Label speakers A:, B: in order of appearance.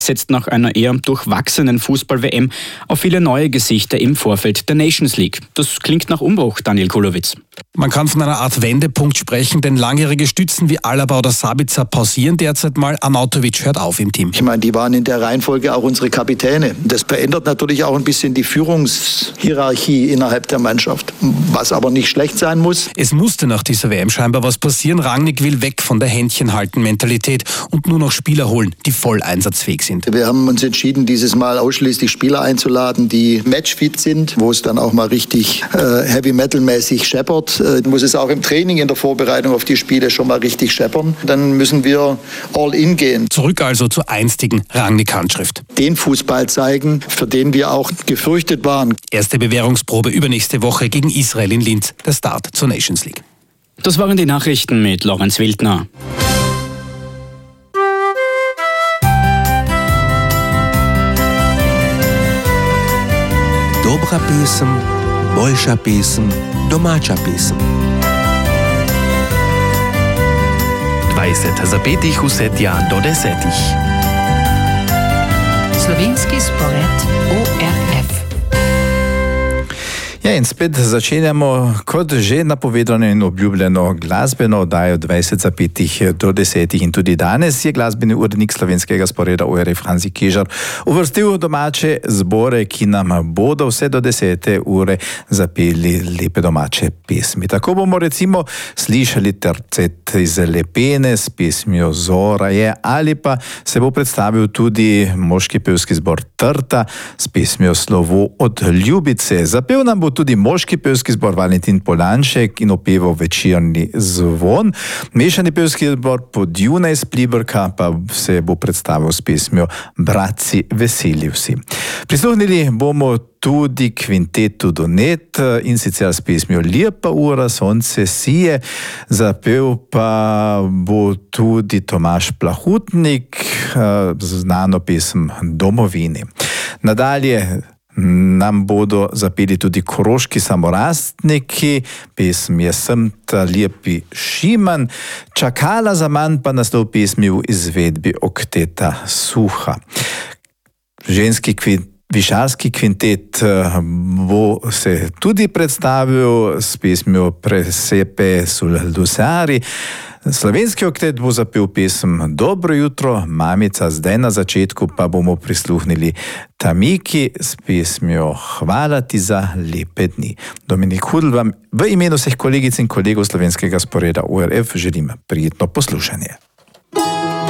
A: setzt nach einer eher durchwachsenen Fußball-WM auf viele neue Gesichter im Vorfeld der Nations League. Das klingt nach Umbruch, Daniel Kulowitz.
B: Man kann von einer Art Wendepunkt sprechen, denn langjährige Stützen wie Alaba oder Sabitzer pausieren derzeit mal. Arnautovic hört auf im Team.
C: Ich meine, die waren in der Reihenfolge auch unsere Kapitäne. Das verändert natürlich auch ein bisschen die Führungshierarchie innerhalb der Mannschaft, was aber nicht schlecht sein muss.
B: Es musste nach dieser WM scheinbar was passieren. Rangnick will weg von der Händchenhalten-Mentalität und nur noch Spieler holen, die voll einsatzfähig sind.
C: Wir haben uns entschieden, dieses Mal ausschließlich Spieler einzuladen, die matchfit sind, wo es dann auch mal richtig Heavy-Metal-mäßig scheppert. Muss es auch im Training, in der Vorbereitung auf die Spiele schon mal richtig scheppern. Dann müssen wir all in gehen.
B: Zurück also zur einstigen Rangnick-Handschrift.
C: Den Fußball zeigen, für den wir auch gefürchtet waren.
B: Erste Bewährungsprobe übernächste Woche gegen Israel in Linz, der Start zur Nations League.
A: Das waren die Nachrichten mit Lorenz Wildner.
D: Dobra pesem, boljša pesem, domača pesem.
E: 20 zapetih vse tja do 10.
F: Slovenski spored ORF.
G: Ja, in spet začenjamo kot že napovedano in obljubljeno glasbeno oddajo 20 zapetih do 10. In tudi danes je glasbeni urednik slovenskega sporeda ORF Hanzi Kežar uvrstil domače zbore, ki nam bodo vse do 10. ure zapeli lepe domače pesmi. Tako bomo recimo slišali tercet iz Lepene s pesmijo Zora je, ali pa se bo predstavil tudi moški pevski zbor Trta s pesmijo Slovo od Ljubice. Zapel nam bo tudi moški pevski zbor Valentin Polanšek in opeval Večerni zvon. Mešani pevski zbor Podjuna iz Pliberka pa se bo predstavil s pesmijo Bratci veseli vsi. Prisluhnili bomo tudi kvintetu Donet in sicer s pesmijo Lepa ura, sonce sije. Zapel pa bo tudi Tomaž Plahutnik, znano pesem Domovini. Nadalje nam bodo zapeli tudi koroški samorastniki, pesem je Sem ta lepi Šiman, Čakala za manj pa naslov pesmi v izvedbi Okteta Suha. Ženski višarski kvintet bo se tudi predstavil s pesmijo Presepe sul Lusari. Slovenski oktet bo zapel pesem Dobro jutro, mamica, zdaj na začetku pa bomo prisluhnili Tamiki s pesmijo Hvala ti za lepe dni. Dominik Hudl vam v imenu vseh kolegic in kolegov slovenskega sporeda ORF želim prijetno poslušanje.